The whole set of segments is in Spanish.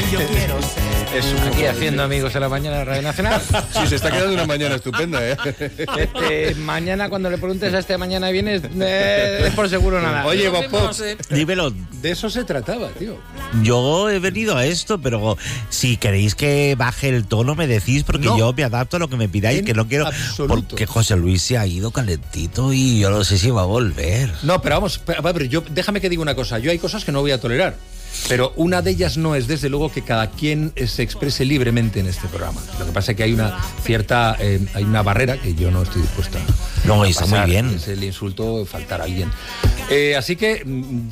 Aquí haciendo amigos en la mañana de Radio Nacional. Sí, se está quedando una mañana estupenda, Mañana, cuando le preguntes a mañana vienes, es por seguro nada. Oye, Bob Pop, dímelo. De eso se trataba, tío. Yo he venido a esto, pero si queréis que baje el tono me decís, porque yo me adapto a lo que me pidáis, que no quiero. Absoluto. Porque José Luis se ha ido calentito y yo no sé si va a volver. No, pero vamos, déjame que diga una cosa. Yo hay cosas que no voy a tolerar. Pero una de ellas no es, desde luego, que cada quien se exprese libremente en este programa. Lo que pasa es que hay una cierta, hay una barrera que yo no estoy dispuesta a No, está pasar, muy bien. Es el insulto, faltar a alguien. Así que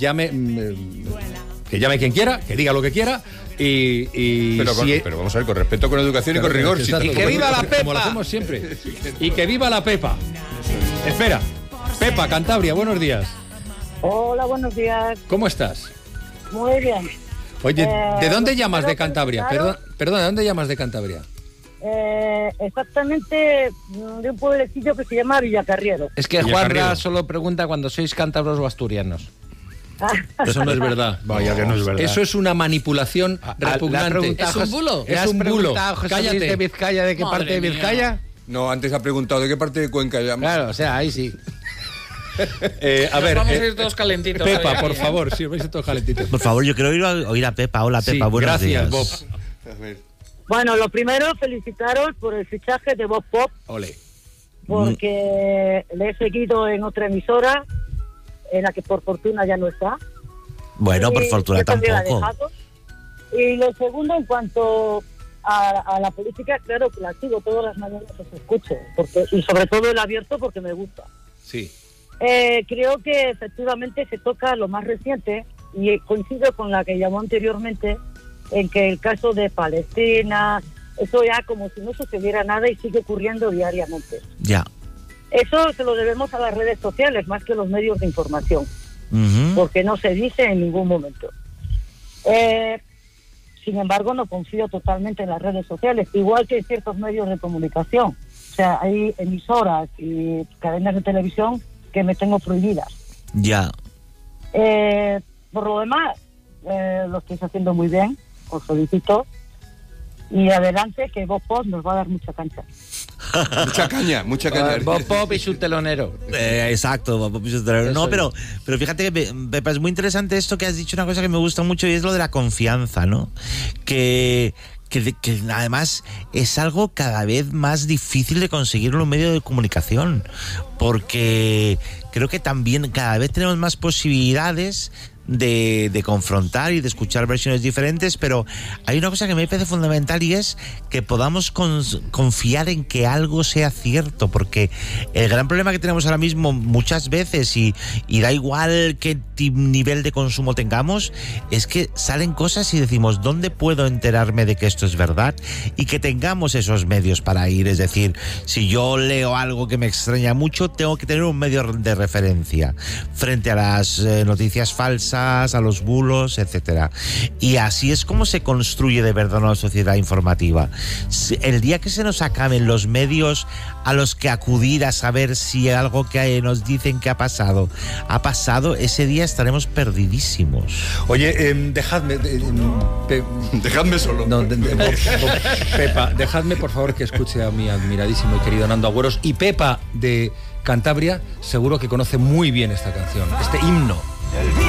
que llame quien quiera, que diga lo que quiera pero vamos a ver, con respeto, con educación y con rigor. Y que viva la Pepa. Como lo hacemos siempre. Y que viva la Pepa. Espera, Pepa, Cantabria, buenos días. Hola, buenos días. ¿Cómo estás? Muy bien. Oye, ¿de dónde llamas de Cantabria? Perdón, ¿de dónde llamas de Cantabria? Exactamente de un pueblecillo que se llama Villacarriero. Es que Juanra solo pregunta cuando sois cántabros o asturianos. Eso no es verdad. Vaya que no es verdad. Eso es una manipulación repugnante. ¿Es un bulo? Es un bulo. Cállate. ¿De Vizcaya? ¿De qué parte de Vizcaya? No, antes ha preguntado de qué parte de Cuenca llamas. Claro, o sea, ahí sí. A ver, vamos a ir todos calentitos. Pepa, por favor, sí, vais a ir todos calentitos. Por favor, yo quiero oír a Pepa. Hola, Pepa, sí, buenos gracias, días. Bob. Bueno, lo primero, felicitaros por el fichaje de Bob Pop. Ole. Porque le he seguido en otra emisora, en la que por fortuna ya no está. Bueno, por fortuna tampoco. Y lo segundo, en cuanto a la política, claro que la sigo todas las mañanas, os escucho, y sobre todo el abierto porque me gusta. Sí. Creo que efectivamente se toca lo más reciente y coincido con la que llamó anteriormente en que el caso de Palestina, eso ya como si no sucediera nada y sigue ocurriendo diariamente. Ya. Eso se lo debemos a las redes sociales más que a los medios de información, porque no se dice en ningún momento. Sin embargo, no confío totalmente en las redes sociales, igual que en ciertos medios de comunicación. O sea, hay emisoras y cadenas de televisión que me tengo prohibidas. Ya. Por lo demás, lo estáis haciendo muy bien, os felicito. Y adelante, que Bob Pop nos va a dar mucha cancha. Mucha caña. Bob Pop y su telonero. Exacto, Bob Pop y su telonero. No, pero fíjate que, Pepa, es muy interesante esto que has dicho, una cosa que me gusta mucho, y es lo de la confianza, ¿no? Que además es algo cada vez más difícil de conseguir en los medios de comunicación, porque creo que también cada vez tenemos más posibilidades de confrontar y de escuchar versiones diferentes, pero hay una cosa que me parece fundamental, y es que podamos confiar en que algo sea cierto, porque el gran problema que tenemos ahora mismo muchas veces, y da igual qué nivel de consumo tengamos, es que salen cosas y decimos, ¿dónde puedo enterarme de que esto es verdad? Y que tengamos esos medios para ir. Es decir, si yo leo algo que me extraña mucho, tengo que tener un medio de referencia frente a las noticias falsas, a los bulos, etcétera. Y así es como se construye de verdad una sociedad informativa. El día que se nos acaben los medios a los que acudir a saber si algo que nos dicen que ha pasado, ese día estaremos perdidísimos. Oye, dejadme solo. No, Pepa, dejadme por favor que escuche a mi admiradísimo y querido Nando Agüeros. Y Pepa de Cantabria seguro que conoce muy bien esta canción, este himno.